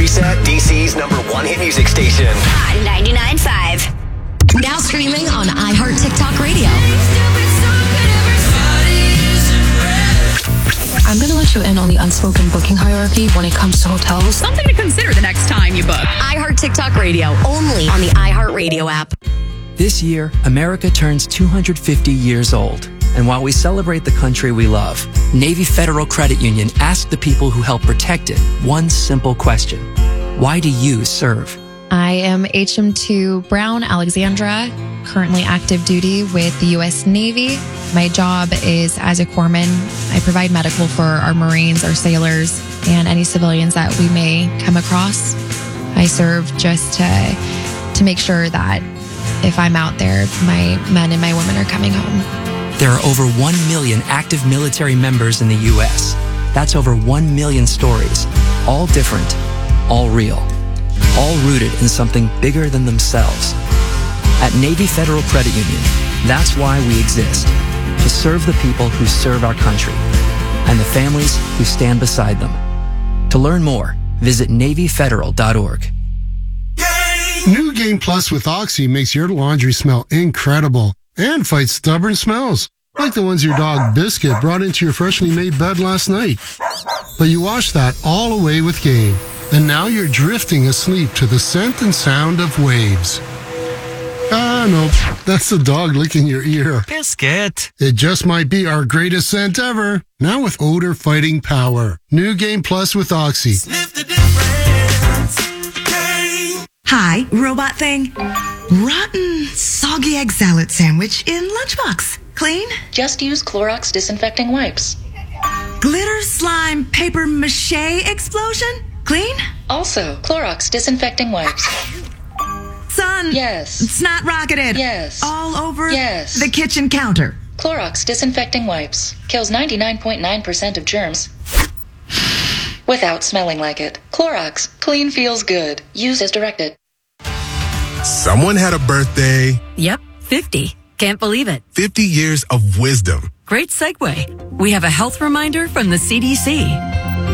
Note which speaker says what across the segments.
Speaker 1: Reset, DC's #1 hit music station.
Speaker 2: Hot 99.5.
Speaker 3: Now streaming on iHeart TikTok Radio.
Speaker 4: I'm going to let you in on the unspoken booking hierarchy when it comes to hotels.
Speaker 5: Something to consider the next time you book.
Speaker 3: iHeart TikTok Radio, only on the iHeart Radio app.
Speaker 6: This year, America turns 250 years old. And while we celebrate the country we love, Navy Federal Credit Union asked the people who help protect it one simple question. Why do you serve?
Speaker 7: I am HM2 Brown Alexandra, currently active duty with the U.S. Navy. My job is as a corpsman. I provide medical for our Marines, our sailors, and any civilians that we may come across. I serve just to make sure that if I'm out there, my men and my women are coming home.
Speaker 6: There are over 1 million active military members in the U.S. That's over 1 million stories, all different, all real, all rooted in something bigger than themselves. At Navy Federal Credit Union, that's why we exist, to serve the people who serve our country and the families who stand beside them. To learn more, visit NavyFederal.org.
Speaker 8: New Game Plus with Oxy makes your laundry smell incredible and fights stubborn smells, like the ones your dog Biscuit brought into your freshly made bed last night. But you washed that all away with Game, and now you're drifting asleep to the scent and sound of waves. Nope, that's the dog licking your ear.
Speaker 9: Biscuit.
Speaker 8: It just might be our greatest scent ever, now with odor-fighting power. New Game Plus with Oxy.
Speaker 9: Sniff the difference. Game.
Speaker 10: Hi, robot thing. Rotten, soggy egg salad sandwich in lunchbox. Clean?
Speaker 11: Just use Clorox disinfecting wipes.
Speaker 10: Glitter slime paper mache explosion? Clean?
Speaker 11: Also, Clorox disinfecting wipes.
Speaker 10: Son.
Speaker 11: Yes.
Speaker 10: Snot rocketed.
Speaker 11: Yes.
Speaker 10: All over
Speaker 11: yes.
Speaker 10: the kitchen counter.
Speaker 11: Clorox disinfecting wipes. Kills 99.9% of germs without smelling like it. Clorox. Clean feels good. Use as directed.
Speaker 12: Someone had a birthday.
Speaker 13: Yep, 50. Can't believe it.
Speaker 12: 50 years of wisdom.
Speaker 13: Great segue. We have a health reminder from the CDC.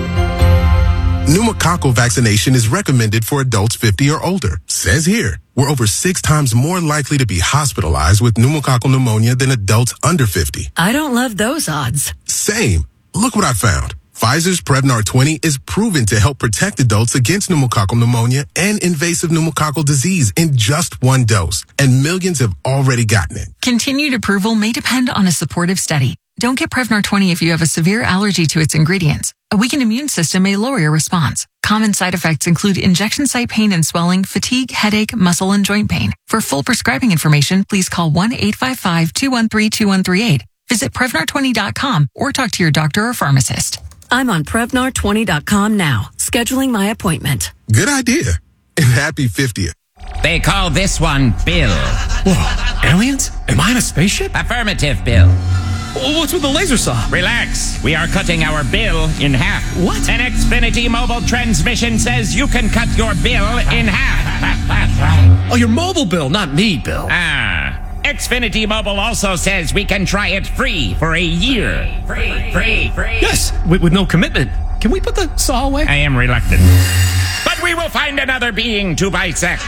Speaker 12: Pneumococcal vaccination is recommended for adults 50 or older. Says here, we're over 6 times more likely to be hospitalized with pneumococcal pneumonia than adults under 50.
Speaker 13: I don't love those odds.
Speaker 12: Same. Look what I found. Pfizer's Prevnar 20 is proven to help protect adults against pneumococcal pneumonia and invasive pneumococcal disease in just 1 dose. And millions have already gotten it.
Speaker 14: Continued approval may depend on a supportive study. Don't get Prevnar 20 if you have a severe allergy to its ingredients. A weakened immune system may lower your response. Common side effects include injection site pain and swelling, fatigue, headache, muscle, and joint pain. For full prescribing information, please call 1-855-213-2138. Visit Prevnar20.com or talk to your doctor or pharmacist.
Speaker 13: I'm on Prevnar20.com now, scheduling my appointment.
Speaker 12: Good idea. And happy 50th.
Speaker 15: They call this one Bill.
Speaker 9: Whoa, aliens? Am I in a spaceship?
Speaker 15: Affirmative, Bill.
Speaker 9: What's with the laser saw?
Speaker 15: Relax. We are cutting our bill in half.
Speaker 9: What?
Speaker 15: An Xfinity mobile transmission says you can cut your bill in half.
Speaker 9: Oh, your mobile bill, not me, Bill.
Speaker 15: Xfinity Mobile also says we can try it free for a year. Free.
Speaker 9: Yes, with no commitment. Can we put the saw away?
Speaker 15: I am reluctant. But we will find another being to bisect.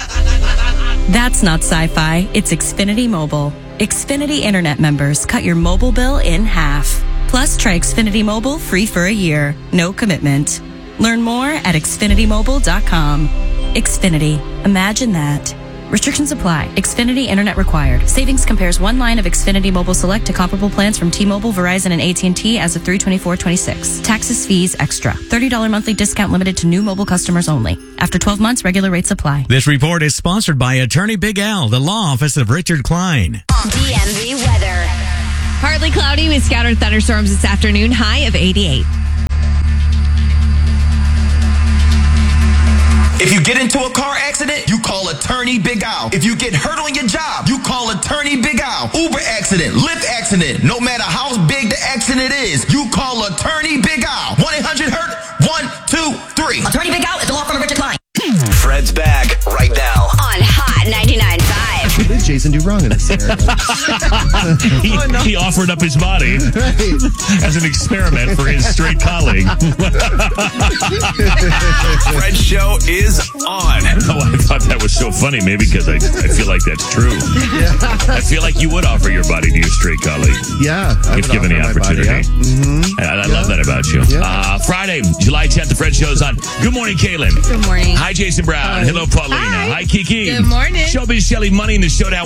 Speaker 16: That's not sci-fi. It's Xfinity Mobile. Xfinity Internet members cut your mobile bill in half. Plus, try Xfinity Mobile free for a year. No commitment. Learn more at XfinityMobile.com. Xfinity. Imagine that. Restrictions apply. Xfinity Internet required. Savings compares one line of Xfinity Mobile Select to comparable plans from T-Mobile, Verizon, and AT&T as of 3/24/26. Taxes, fees, extra. $30 monthly discount limited to new mobile customers only. After 12 months, regular rates apply.
Speaker 17: This report is sponsored by Attorney Big Al, the law office of Richard Klein.
Speaker 2: DMV weather.
Speaker 5: Partly cloudy with scattered thunderstorms this afternoon, high of 88.
Speaker 1: If you get into a car accident, you call Attorney Big Al. If you get hurt on your job, you call Attorney Big Al. Uber accident, Lyft accident, no matter how big the accident is, you call Attorney Big Al. 1-800-HURT-123.
Speaker 3: Attorney Big Al is the law firm of Richard Klein.
Speaker 1: Fred's back right now
Speaker 2: On Hot 99.5.
Speaker 18: Jason do wrong in this scenario?
Speaker 19: He offered up his body as an experiment for his straight colleague.
Speaker 20: Fred Show is on.
Speaker 19: Oh, I thought that was so funny. Maybe because I feel like that's true. I feel like you would offer your body to your straight colleague.
Speaker 18: Yeah.
Speaker 19: If given the opportunity. I love that about you. Friday, July 10th, the Fred Show is on. Good morning, Kaylin.
Speaker 21: Good morning.
Speaker 19: Hi, Jason Brown. Hello, Paulina. Hi, Kiki.
Speaker 21: Good morning.
Speaker 19: Showbiz Shelly, money in the showdown,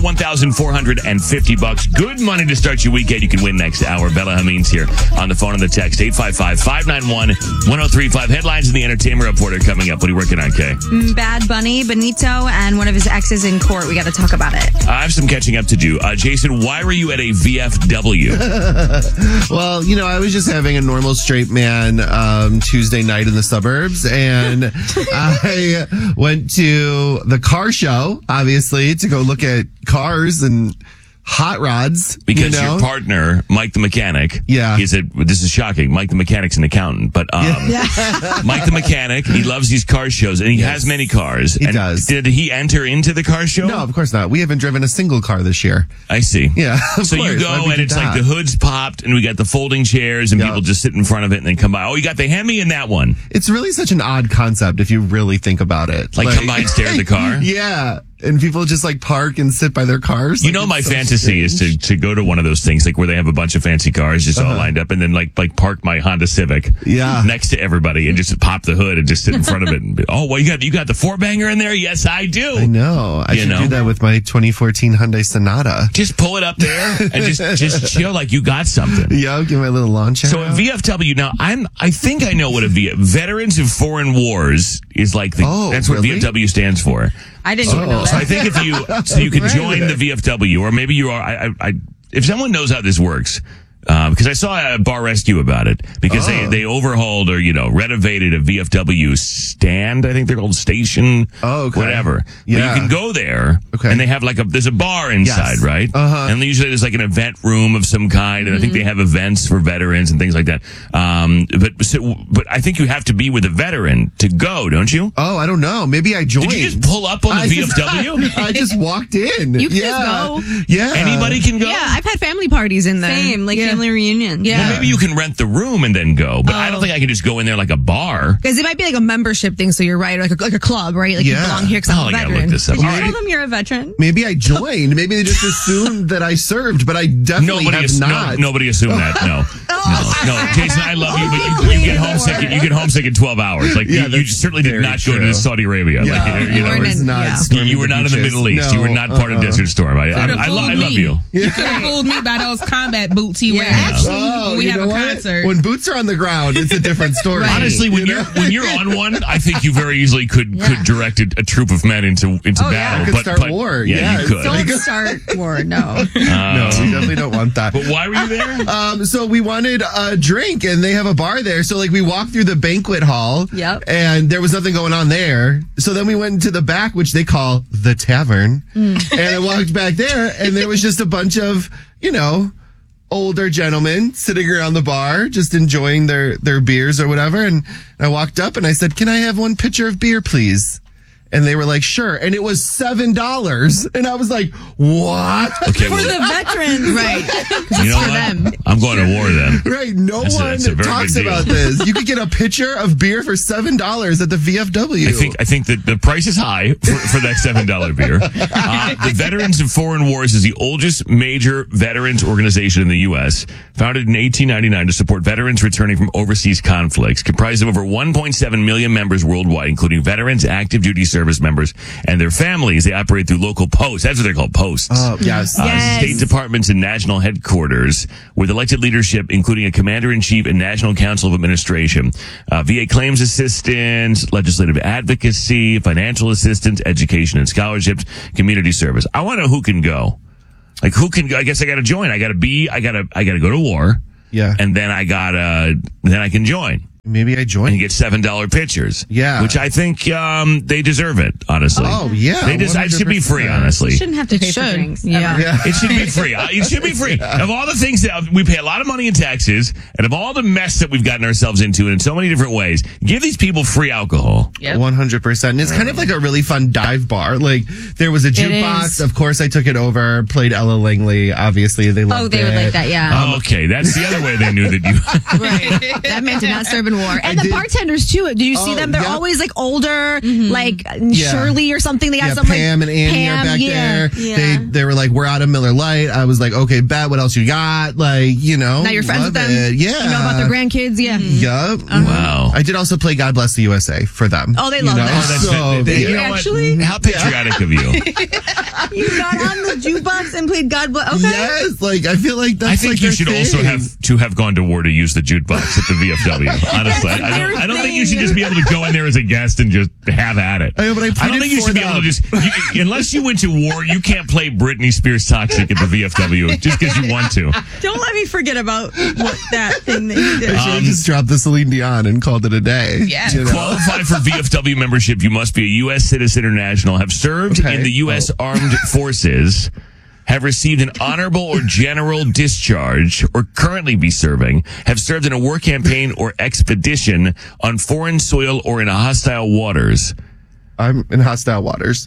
Speaker 19: $1,450. Good money to start your weekend. You can win next hour. Bella Hameen's here on the phone and the text, 855-591-1035. Headlines in the Entertainment Report are coming up. What are you working on, Kay?
Speaker 21: Bad Bunny, Benito, and one of his exes in court. We got to talk about it.
Speaker 19: I have some catching up to do. Jason, why were you at a VFW?
Speaker 18: Well, I was just having a normal straight man Tuesday night in the suburbs, and I went to the car show, obviously, to go look at cars and hot rods.
Speaker 19: Because your partner, Mike the mechanic, this is shocking, Mike the mechanic's an accountant, but Mike the mechanic, he loves these car shows, and he has many cars.
Speaker 18: He does.
Speaker 19: Did he enter into the car show?
Speaker 18: No, of course not. We haven't driven a single car this year.
Speaker 19: I see.
Speaker 18: Yeah.
Speaker 19: So you go, and it's like the hood's popped, and we got the folding chairs, and people just sit in front of it and then come by. Oh, you got the Hemi in that one.
Speaker 18: It's really such an odd concept if you really think about it.
Speaker 19: Like come by and stare at the car?
Speaker 18: Yeah. And people just like park and sit by their cars.
Speaker 19: My fantasy is to go to one of those things like where they have a bunch of fancy cars just all lined up, and then like park my Honda Civic next to everybody and just pop the hood and just sit in front of it. And you got the four banger in there? Yes, I do.
Speaker 18: I know. I should do that with my 2014 Hyundai Sonata.
Speaker 19: Just pull it up there and just chill like you got something.
Speaker 18: Yeah, give my little launch.
Speaker 19: So at VFW now, I think I know what Veterans of Foreign Wars is like. That's what VFW stands for.
Speaker 21: I didn't even know that.
Speaker 19: So I think if you can join the VFW, or maybe you are. If someone knows how this works. Because I saw a Bar Rescue about it, because they overhauled or renovated a VFW stand. I think they're called Station, whatever. Yeah. But you can go there, and they have there's a bar inside, right? And usually there's like an event room of some kind, and I think they have events for veterans and things like that. But I think you have to be with a veteran to go, don't you?
Speaker 18: Oh, I don't know. Maybe I joined.
Speaker 19: Did you just pull up on the VFW?
Speaker 18: I just walked in.
Speaker 21: You can just go.
Speaker 18: Yeah,
Speaker 19: anybody can go.
Speaker 21: Yeah, I've had family parties in there. Same, family reunion.
Speaker 19: Yeah. Well, maybe you can rent the room and then go, but I don't think I can just go in there like a bar.
Speaker 21: Because it might be like a membership thing, so you're right, or like a club, right? Like you belong here because I'm a veteran.
Speaker 19: Look this up.
Speaker 21: Did you tell them you're a veteran?
Speaker 18: Maybe I joined. Maybe they just assumed that I served, but I definitely have not.
Speaker 19: Nobody assumed that. No, Jason, I love you, but you get homesick. You get homesick in 12 hours. Like you certainly did not go to Saudi Arabia.
Speaker 18: Yeah,
Speaker 19: you were not in the Middle East. No, you were not part of Desert Storm. I love you.
Speaker 22: You could have fooled me by those combat boots he wears. Actually, when we have a concert.
Speaker 18: When boots are on the ground, it's a different story.
Speaker 19: Honestly, when you're on one, I think you very easily could direct a troop of men into battle.
Speaker 18: Could start war.
Speaker 19: Yeah, you could.
Speaker 21: Don't start war. No.
Speaker 18: No, we definitely don't want that.
Speaker 19: But why were you there?
Speaker 18: So we wanted a drink, and they have a bar there. So we walked through the banquet hall.
Speaker 21: Yep.
Speaker 18: And there was nothing going on there. So then we went into the back, which they call the tavern. And I walked back there, and there was just a bunch of, older gentlemen sitting around the bar, just enjoying their beers or whatever. And I walked up and I said, "Can I have one pitcher of beer, please?" And they were like, "Sure." And it was $7. And I was like, "What?"
Speaker 19: Okay,
Speaker 21: for the veterans. Right.
Speaker 19: You know what? I'm going to war then.
Speaker 18: Right. No one talks about this. You could get a pitcher of beer for $7 at the VFW.
Speaker 19: I think that the price is high for that $7 beer. The Veterans of Foreign Wars is the oldest major veterans organization in the U.S., founded in 1899 to support veterans returning from overseas conflicts, comprised of over 1.7 million members worldwide, including veterans, active duty service members, and their families. They operate through local posts. That's what they're called, posts.
Speaker 18: Yes.
Speaker 19: State departments and national headquarters with elected leadership, including a commander-in-chief and national council of administration, VA claims assistance, legislative advocacy, financial assistance, education and scholarships, community service. I want to know who can go. Like who can go? I guess I got to join. I got to go to war.
Speaker 18: Yeah.
Speaker 19: And then I can join.
Speaker 18: Maybe I join.
Speaker 19: And you get $7 pitchers.
Speaker 18: Yeah.
Speaker 19: Which I think they deserve it, honestly.
Speaker 18: Oh, yeah.
Speaker 19: It should be free, honestly.
Speaker 21: You shouldn't have to pay for things.
Speaker 22: Yeah.
Speaker 19: It should be free. It should be free. Of all the things that we pay a lot of money in taxes, and of all the mess that we've gotten ourselves into in so many different ways, give these people free alcohol.
Speaker 22: Yep.
Speaker 18: 100%. And it's kind of like a really fun dive bar. Like, there was a jukebox. Of course, I took it over, played Ella Langley. Obviously, they loved it.
Speaker 21: Oh, they would like that, yeah.
Speaker 19: Okay, that's the other way they knew that you...
Speaker 21: Right. That man did not serve in war. And the bartenders, too. Did you see them? They're always, like, older, like Shirley or something. They got some,
Speaker 18: Pam
Speaker 21: like...
Speaker 18: and Annie are back there.
Speaker 21: Yeah.
Speaker 18: They were like, we're out of Miller Lite. I was like, okay, bet. What else you got? Like, you know.
Speaker 21: Now you're friends with them?
Speaker 18: Yeah.
Speaker 21: You know about their grandkids? Yeah.
Speaker 18: Yup.
Speaker 19: Wow.
Speaker 18: I did also play God Bless the USA for them.
Speaker 21: Oh, they love that.
Speaker 19: Oh, that's you know
Speaker 21: actually?
Speaker 19: How patriotic of you.
Speaker 21: You got on the jukebox and played God Bless. Okay.
Speaker 18: Yes, like I feel like that's.
Speaker 19: I think
Speaker 18: like
Speaker 19: you should also have gone to war to use the jukebox at the VFW. Honestly, I don't think you should just be able to go in there as a guest and just have at it.
Speaker 18: I know, but
Speaker 19: I don't think you should be able to just unless you went to war, you can't play Britney Spears Toxic at the VFW just because you want to.
Speaker 21: Don't let me forget about that thing that you did.
Speaker 18: I should have just dropped the Celine Dion and called it a day.
Speaker 22: Yeah.
Speaker 18: You know?
Speaker 19: To qualify for VFW membership, you must be a U.S. citizen or national, have served in the U.S. Armed Forces, have received an honorable or general discharge, or currently be serving, have served in a war campaign or expedition on foreign soil or in hostile waters.
Speaker 18: I'm in hostile waters.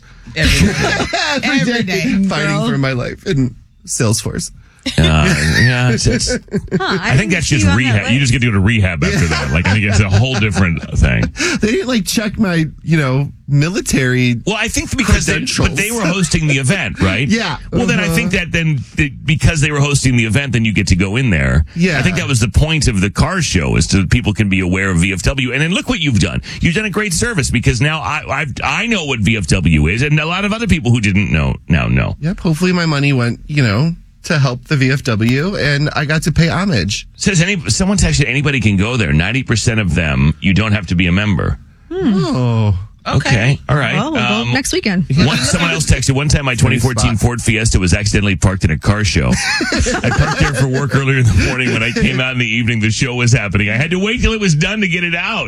Speaker 22: Every day.
Speaker 18: Fighting for my life in Salesforce.
Speaker 19: Yeah, I think that's just rehab. You just get to go to rehab after that. Like, I think it's a whole different thing.
Speaker 18: They didn't like check my, military.
Speaker 19: Well, I think because they were hosting the event, right?
Speaker 18: Yeah.
Speaker 19: Well, then I think that because they were hosting the event, then you get to go in there.
Speaker 18: Yeah.
Speaker 19: I think that was the point of the car show, is so people can be aware of VFW. And then look what you've done. You've done a great service, because now I know what VFW is, and a lot of other people who didn't know now know.
Speaker 18: Yep. Hopefully my money went, to help the VFW, and I got to pay homage.
Speaker 19: Someone texted, anybody can go there. 90% of them, you don't have to be a member.
Speaker 18: Oh.
Speaker 19: Okay. All right.
Speaker 21: Well, we'll go next weekend.
Speaker 19: Someone else texted, one time my 2014 Ford Fiesta was accidentally parked in a car show. I parked there for work earlier in the morning. When I came out in the evening, the show was happening. I had to wait till it was done to get it out.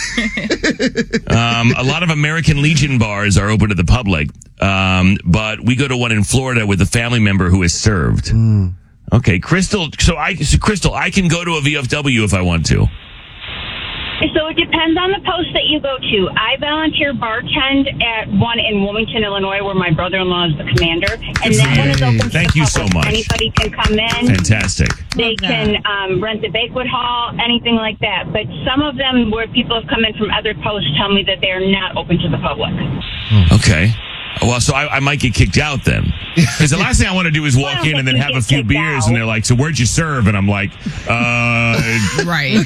Speaker 19: A lot of American Legion bars are open to the public, but we go to one in Florida with a family member who is served. Okay, Crystal. Crystal, I can go to a VFW if I want to.
Speaker 4: So it depends on the post that you go to. I volunteer bartend at one in Wilmington, Illinois, where my brother-in-law is the commander, and that one is open to
Speaker 19: Thank
Speaker 4: the
Speaker 19: you
Speaker 4: public.
Speaker 19: so much.
Speaker 4: Anybody can come in.
Speaker 19: Fantastic.
Speaker 4: They can rent the banquet hall, anything like that. But some of them, where people have come in from other posts, tell me that they are not open to the public.
Speaker 19: Okay. Well, so I might get kicked out then. Because the last thing I want to do is walk in and then have a few beers, and they're like, so where'd you serve? And I'm like,
Speaker 22: right.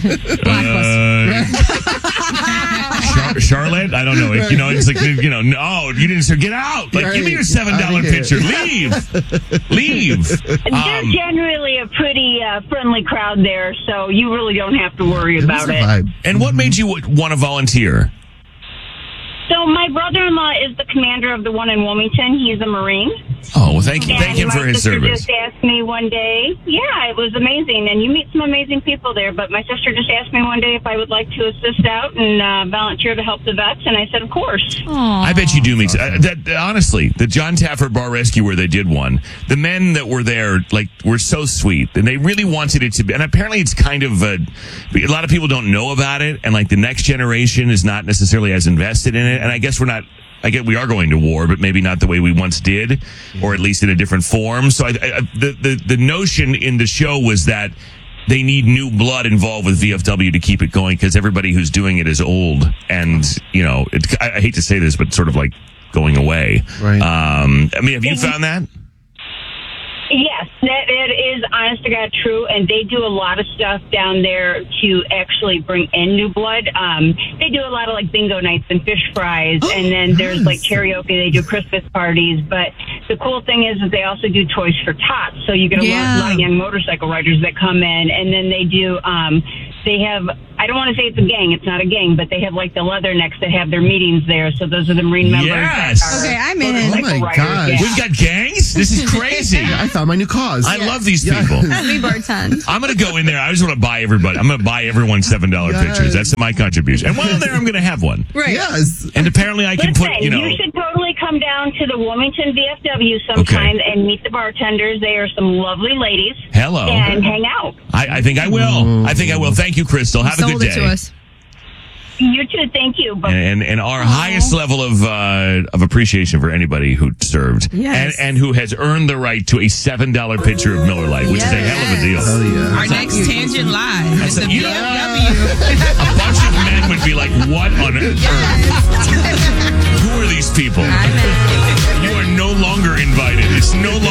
Speaker 19: Charlotte? I don't know. It's like, no, you didn't serve. Get out. Like, give me your $7 pitcher. Leave.
Speaker 4: They're generally a pretty friendly crowd there, so you really don't have to worry about it.
Speaker 19: And what made you want to volunteer?
Speaker 4: So my brother-in-law is the commander of the one in Wilmington. He's a Marine.
Speaker 19: Oh, well, thank him for his service.
Speaker 4: My sister just asked me one day. Yeah, it was amazing. And you meet some amazing people there. But my sister just asked me one day if I would like to assist out and volunteer to help the vets. And I said, of course.
Speaker 19: Aww. I bet you do meet. Honestly, the John Taffer Bar Rescue where they did one, the men that were there, were so sweet. And they really wanted it to be. And apparently it's kind of a lot of people don't know about it. And the next generation is not necessarily as invested in it. And I guess we are going to war, but maybe not the way we once did, or at least in a different form. So the notion in the show was that they need new blood involved with VFW to keep it going, because everybody who's doing it is old. And, I hate to say this, but sort of like going away.
Speaker 18: Right.
Speaker 19: Have you found that?
Speaker 4: Yes, it is honest to God true, and they do a lot of stuff down there to actually bring in new blood. They do a lot of bingo nights and fish fries, and then there's karaoke. They do Christmas parties, but the cool thing is that they also do Toys for Tots. So you get a lot of young motorcycle riders that come in, and then they do. They have I don't want to say it's a gang. It's not a gang, but they have like the Leathernecks that have their meetings there. So those are the Marine members.
Speaker 19: Yes.
Speaker 21: Okay, I'm in.
Speaker 18: Oh my gosh.
Speaker 4: Yeah.
Speaker 19: We've got gangs? This is crazy.
Speaker 18: I found my new cause.
Speaker 19: I love these people.
Speaker 21: Let me bartend.
Speaker 19: I'm going to go in there. I just want to buy everybody. I'm going to buy everyone $7 pictures. That's my contribution. And while I'm there, I'm going to have one.
Speaker 21: Right.
Speaker 18: Yes.
Speaker 19: And apparently I can
Speaker 4: Listen,
Speaker 19: put,
Speaker 4: you should totally come down to the Wilmington VFW sometime and meet the bartenders. They are some lovely ladies.
Speaker 19: Hello.
Speaker 4: And hang out.
Speaker 19: I think I will. I think I will. Thank you, Crystal. Have a good day.
Speaker 21: Sold it to us.
Speaker 4: You too. Thank you.
Speaker 19: And our highest level of appreciation for anybody who served and who has earned the right to a $7 pitcher of Miller Lite, which is a hell of a deal.
Speaker 18: Oh, yeah.
Speaker 22: Our next Tangent Live is the VFW.
Speaker 19: A bunch of men would be like, what on earth? Who are these people? You are no longer invited. It's no longer